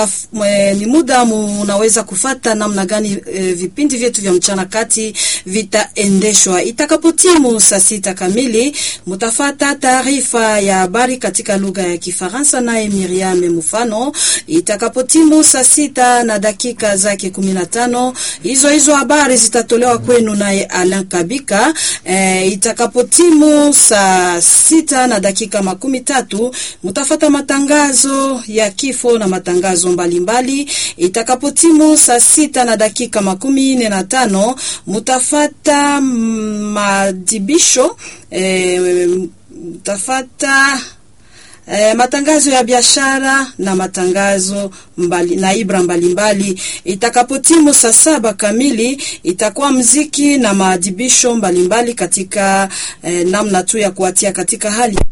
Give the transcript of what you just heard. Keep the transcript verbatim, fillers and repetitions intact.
ni muda munaweza kufata namna gani e, vipindi vyetu vya mchana kati vitaendeshwa. Itakapotimu saa sita kamili mutafata taarifa ya habari katika lugha ya Kifaransa naye Miriam Mufano. Itakapotimu saa sita na dakika zake kumi na tano hizo hizo habari zitatolewa kwenu naye Alain Kabika. E, itakapotimu saa sita na dakika makumi tatu mutafata matangazo ya kifo na matangazo mbalimbali. Itakapotimu saa sita na dakika makumi nne na tano mutafata madibisho e, mutafata E, matangazo ya biashara na matangazo mbali, na ibra mbalimbali. Itakapotimu saa saba kamili itakuwa mziki na maadibisho mbalimbali katika e, namna tu ya kuatia katika hali